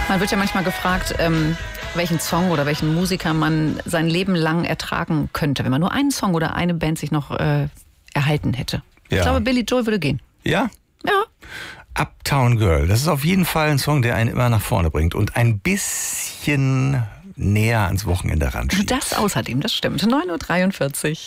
Man wird ja manchmal gefragt, welchen Song oder welchen Musiker man sein Leben lang ertragen könnte, wenn man nur einen Song oder eine Band sich noch erhalten hätte. Ja. Ich glaube, Billy Joel würde gehen. Ja? Ja. Uptown Girl, das ist auf jeden Fall ein Song, der einen immer nach vorne bringt und ein bisschen näher ans Wochenende ranschiebt. Das außerdem, das stimmt. 9:43 Uhr.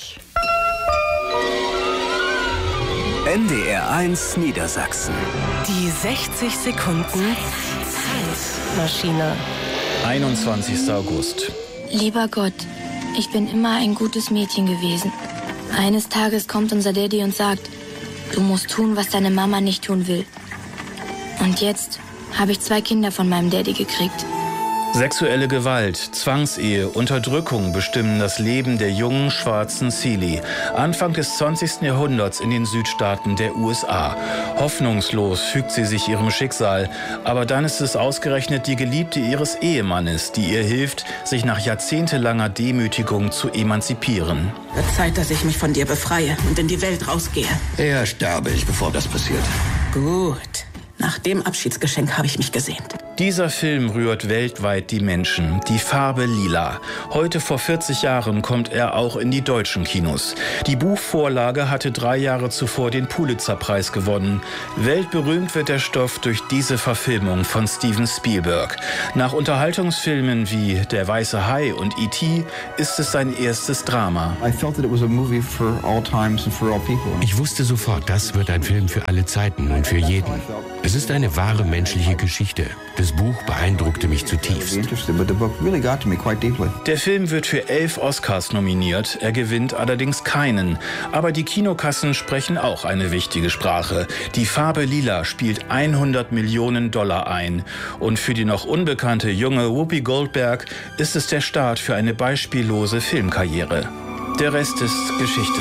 NDR1 Niedersachsen. Die 60 Sekunden Zeitmaschine. 21. August. Lieber Gott, ich bin immer ein gutes Mädchen gewesen. Eines Tages kommt unser Daddy und sagt, du musst tun, was deine Mama nicht tun will. Und jetzt habe ich 2 Kinder von meinem Daddy gekriegt. Sexuelle Gewalt, Zwangsehe, Unterdrückung bestimmen das Leben der jungen schwarzen Celie. Anfang des 20. Jahrhunderts in den Südstaaten der USA. Hoffnungslos fügt sie sich ihrem Schicksal. Aber dann ist es ausgerechnet die Geliebte ihres Ehemannes, die ihr hilft, sich nach jahrzehntelanger Demütigung zu emanzipieren. Wird Zeit, dass ich mich von dir befreie und in die Welt rausgehe. Eher sterbe ich, bevor das passiert. Gut. Nach dem Abschiedsgeschenk habe ich mich gesehnt. Dieser Film rührt weltweit die Menschen. Die Farbe Lila. Heute vor 40 Jahren kommt er auch in die deutschen Kinos. Die Buchvorlage hatte 3 Jahre zuvor den Pulitzer-Preis gewonnen. Weltberühmt wird der Stoff durch diese Verfilmung von Steven Spielberg. Nach Unterhaltungsfilmen wie Der weiße Hai und E.T. ist es sein erstes Drama. Ich wusste sofort, das wird ein Film für alle Zeiten und für jeden. Es ist eine wahre menschliche Geschichte. Das Buch beeindruckte mich zutiefst. Der Film wird für 11 Oscars nominiert, er gewinnt allerdings keinen. Aber die Kinokassen sprechen auch eine wichtige Sprache. Die Farbe Lila spielt $100 Millionen ein. Und für die noch unbekannte junge Whoopi Goldberg ist es der Start für eine beispiellose Filmkarriere. Der Rest ist Geschichte.